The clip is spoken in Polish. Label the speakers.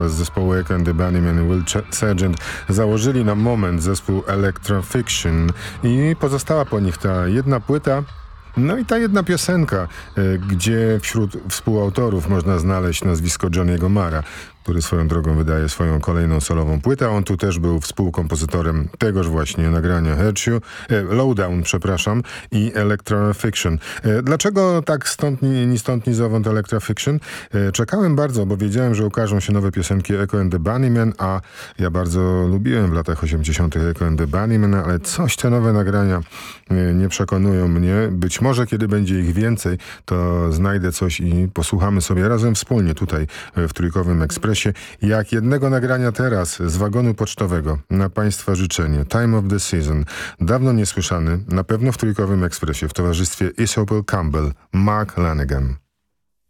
Speaker 1: z zespołu Echo and the Bunnymen, Will Sergeant, założyli na moment zespół Electrofiction i pozostała po nich ta jedna płyta. No i ta jedna piosenka, gdzie wśród współautorów można znaleźć nazwisko Johnny'ego Marra, który swoją drogą wydaje swoją kolejną solową płytę. On tu też był współkompozytorem tegoż właśnie nagrania Lowdown, i Electrofiction. Dlaczego tak ni stąd, ni zowąd Electrofiction? Czekałem bardzo, bo wiedziałem, że ukażą się nowe piosenki Echo and the Bunnymen, a ja bardzo lubiłem w latach 80. Echo and the Bunnymen, ale coś te nowe nagrania nie przekonują mnie. Być może kiedy będzie ich więcej, to znajdę coś i posłuchamy sobie razem wspólnie tutaj w Trójkowym Ekspresie. Jak jednego nagrania teraz z wagonu pocztowego na Państwa życzenie. Time of the Season. Dawno niesłyszany, na pewno w Trójkowym Ekspresie w towarzystwie Isabel Campbell, Mark Lanegan.